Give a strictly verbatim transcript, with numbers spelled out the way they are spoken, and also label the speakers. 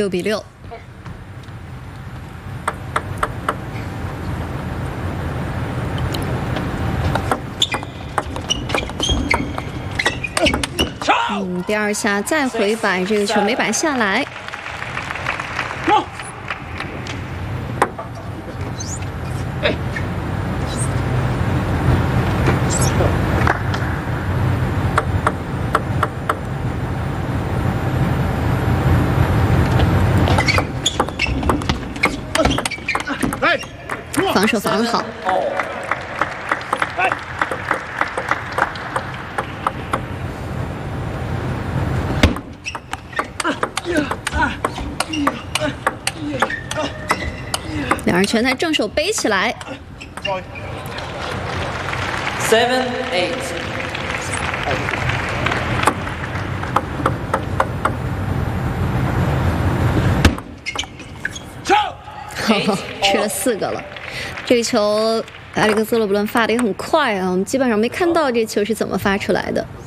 Speaker 1: 六比六。嗯，第二下再回摆，这个球没摆下来。
Speaker 2: 哎。
Speaker 1: 防守防得好。两人全台正手背起来。
Speaker 2: Seven eight。
Speaker 1: 好，吃了四个了。这个球，埃里克斯·勒布伦发的也很快啊，我们基本上没看到这球是怎么发出来的。